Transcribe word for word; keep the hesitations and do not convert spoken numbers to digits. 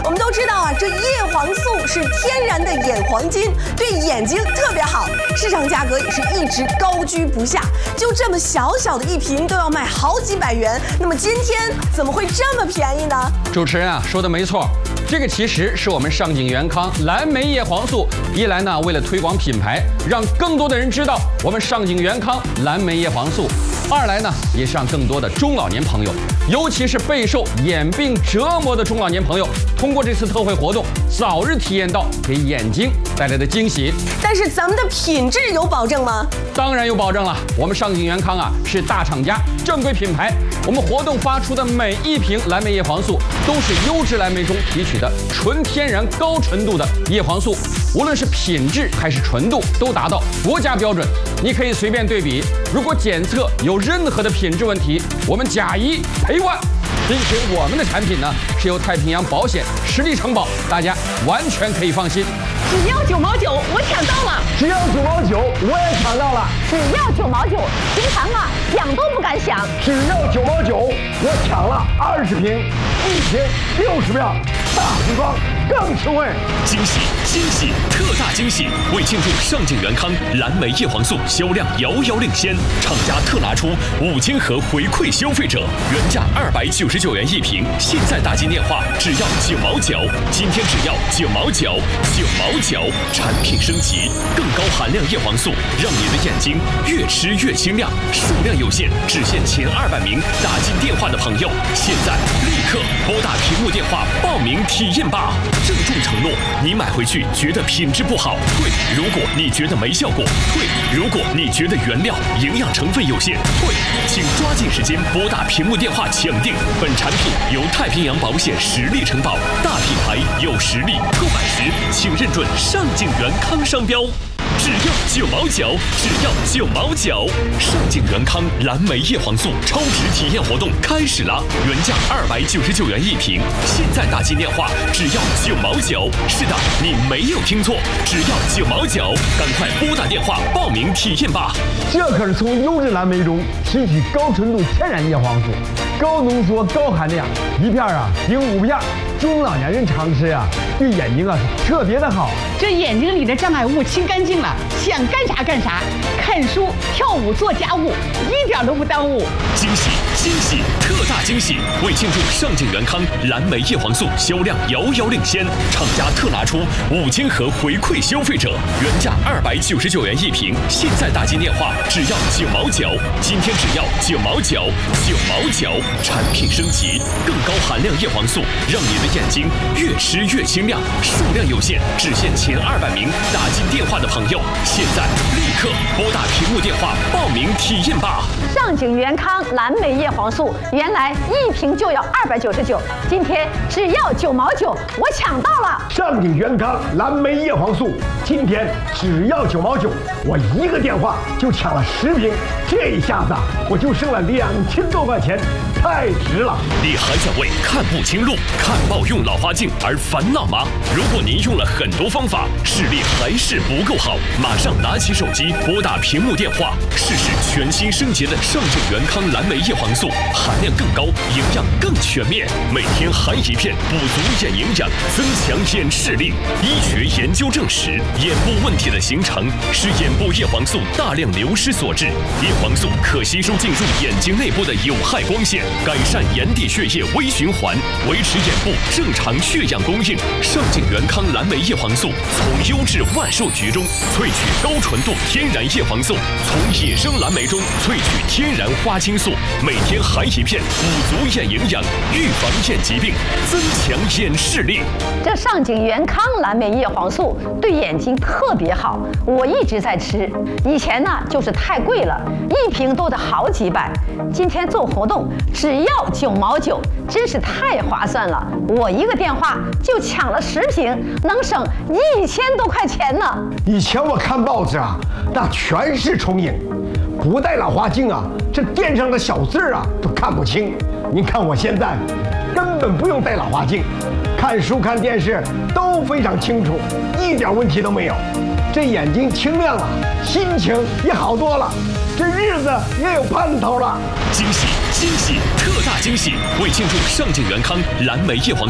我们都知道啊，这叶黄素是天然的眼黄金，对眼睛特别好，市场价格也是一直高居不下。就这么小小的一瓶都要卖好几百元，那么今天怎么会这么便宜呢？ 主持人啊说的没错，这个其实是我们上景元康蓝莓叶黄素，一来呢为了推广品牌，让更多的人知道我们上景元康蓝莓叶黄素；二来呢也是让更多的中老年朋友，尤其是备受眼病折磨的中老年朋友，通过这次特惠活动，早日体验到给眼睛带来的惊喜。 但是咱们的品质有保证吗？ 当然有保证了，我们上景元康啊是大厂家、正规品牌，我们活动发出的每一瓶蓝莓叶黄素都是优质蓝莓中提取的纯天然高纯度的叶黄素，无论是品质还是纯度都达到国家标准。你可以随便对比，如果检测有任何的品质问题，我们假一赔万。并且我们的产品呢是由太平洋保险实力承保，大家完全可以放心。 只要九毛九，我抢到了！ 只要九毛九，我也抢到了！ 只要九毛九，平常啊想都不敢想。 只要九毛九，我抢了二十瓶，一瓶六十秒，大瓶装更实惠。 惊喜惊喜特大惊喜！为庆祝上景元康蓝莓叶黄素销量遥遥领先，厂家特拿出五千盒回馈消费者，原价二百九十九元一瓶，现在打进电话只要九毛九，今天只要九毛九，九毛九，产品升级，更高含量叶黄素，让你的眼睛越吃越清亮。数量有限，只限前二百名打进电话的朋友，现在立刻拨打屏幕电话报名体验吧！郑重承诺，你买回去觉得品质不好，退；如果你觉得没效果，退；如果你觉得原料营养成分有限，退。请抓紧时间拨打屏幕电话抢定。本产品由太平洋保险实力承保，大品牌有实力，购买时请认准上景元康商标。只要九毛九，只要九毛九！上景元康蓝莓叶黄素超值体验活动开始啦！原价二百九十九元一瓶，现在打进电话只要九毛九。是的，你没有听错，只要九毛九！赶快拨打电话报名体验吧！ 这可是从优质蓝莓中提取高纯度天然叶黄素，高浓缩高含量，一片啊顶五片，中老年人常吃啊，对眼睛啊是特别的好。 这眼睛里的障碍物清干净了，想干啥干啥，看书、跳舞、做家务，一点都不耽误。 惊喜惊喜特大惊喜！为庆祝上景元康蓝莓叶黄素销量遥遥领先，厂家特拿出五千盒回馈消费者，原价二百九十九元一瓶，现在打进电话只要九毛九，今天只要九毛九，九毛九！产品升级，更高含量叶黄素，让你的眼睛越吃越清亮。数量有限，只限前二百名打进电话的朋友，现在立刻拨打屏幕电话报名体验吧！ 上景元康蓝莓叶黄素原来一瓶就要二百九十九，今天只要九毛九，我抢到了！ 上景元康蓝莓叶黄素今天只要九毛九，我一个电话就抢了十瓶，这一下子我就剩了两千多块钱，太值了！ 你还在为看不清路、看报用老花镜而烦恼吗？如果您用了很多方法，视力还是不够好，马上拿起手机拨打屏幕电话，试试全新升级的上景元康蓝莓叶黄素，含量更高，营养更全面，每天含一片，补足眼营养，增强眼视力。医学研究证实，眼部问题的形成是眼部叶黄素大量流失所致。叶黄素可吸收进入眼睛内部的有害光线，改善眼底血液微循环，维持眼部正常血氧供应。上景元康蓝莓叶黄素从优质万寿菊中萃取高纯度天然叶黄素，从野生蓝莓中萃取天然花青素，每天含一片，补足眼营养，预防眼疾病，增强眼视力。 这上景元康蓝莓叶黄素对眼睛特别好，我一直在吃。以前呢就是太贵了，一瓶都得好几百。今天做活动只要九毛九，真是太划算了。我一个电话就抢了十瓶，能省一千多块钱呢。 以前我看报纸啊，那全是重影，不戴老花镜啊，这店上的小字啊都看不清。您看我现在根本不用戴老花镜，看书看电视都非常清楚，一点问题都没有。这眼睛清亮了，心情也好多了，这日子也有盼头了。 惊喜惊喜特大惊喜！为庆祝上景元康蓝莓叶黄